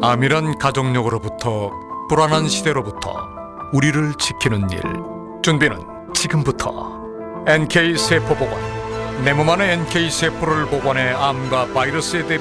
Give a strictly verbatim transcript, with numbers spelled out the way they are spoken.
암이란 가족력으로부터 불안한 시대로부터 우리를 지키는 일, 준비는 지금부터. 엔케이 세포 복원, 내 몸 안의 엔케이 세포를 복원해 암과 바이러스에 대비